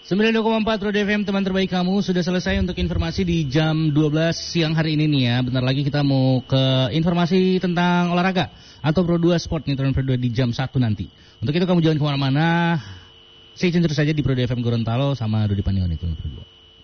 92,4 Roda FM, teman terbaik kamu. Sudah selesai untuk informasi di jam 12 siang hari ini nih ya. Bentar lagi kita mau ke informasi tentang olahraga atau Pro 2 Sport nih, Pro 2 di jam 1 nanti. Untuk itu kamu jangan kemana-mana. Stay tune terus saja di Pro 2 FM Gorontalo sama Dodi Panion itu Pro 2.